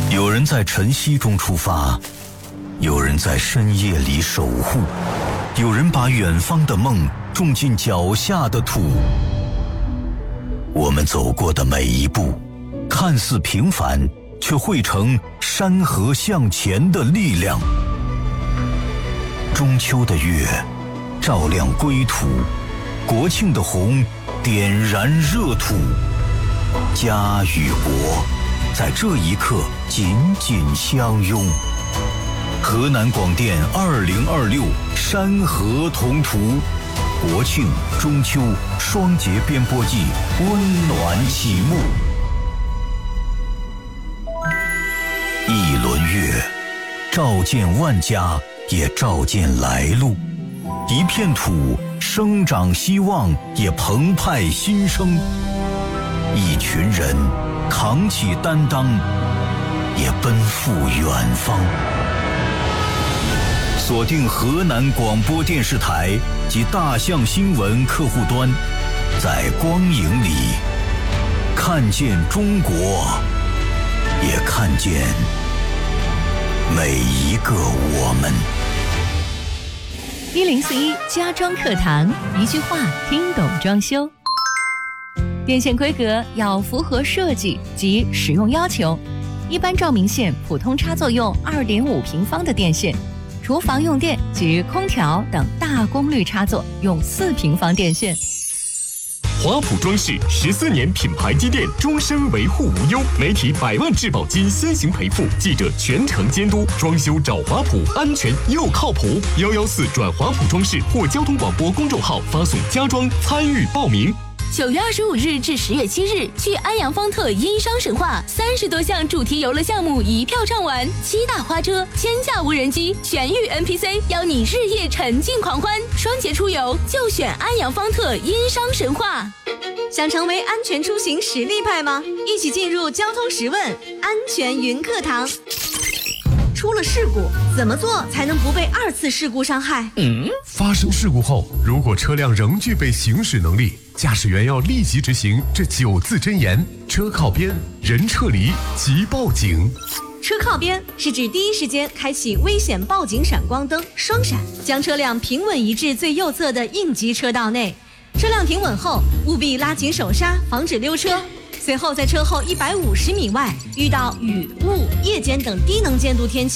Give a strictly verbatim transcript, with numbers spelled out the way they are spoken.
有人在晨曦中出发，有人在深夜里守护，有人把远方的梦种进脚下的土。我们走过的每一步，看似平凡，却汇成山河向前的力量。中秋的月照亮归途，国庆的红点燃热土。家与国在这一刻紧紧相拥。河南广电二零二六山河同途，国庆、中秋双节编播季温暖启幕。一轮月，照见万家，也照见来路；一片土，生长希望，也澎湃新生；一群人，扛起担当，也奔赴远方。锁定河南广播电视台及大象新闻客户端，在光影里看见中国，也看见每一个我们。 一零四一家装课堂，一句话听懂装修。电线规格要符合设计及使用要求，一般照明线普通插座用二点五平方的电线，厨房用电及空调等大功率插座用四平方电线。 华普装饰十四年品牌积淀，终身维护无忧，媒体百万质保金先行赔付，记者全程监督，装修找华普，安全又靠谱。幺幺四转华普装饰或交通广播公众号发送家装参与报名。 九月二十五日至十月七日，去安阳方特殷商神话，三十多项主题游乐项目一票畅玩，七大花车、千架无人机、全域 N P C， 邀你日夜沉浸狂欢。双节出游就选安阳方特殷商神话。 想成为安全出行实力派吗？一起进入交通十问安全云课堂。出了事故，怎么做才能不被二次事故伤害？ 嗯，发生事故后，如果车辆仍具备行驶能力，驾驶员要立即执行这九字真言：车靠边，人撤离，即报警。 车靠边是指第一时间开启危险报警闪光灯双闪，将车辆平稳移至最右侧的应急车道内。车辆停稳后，务必拉紧手刹，防止溜车。随后在车后一百五十米外遇到雨、雾、夜间等低能见度天气，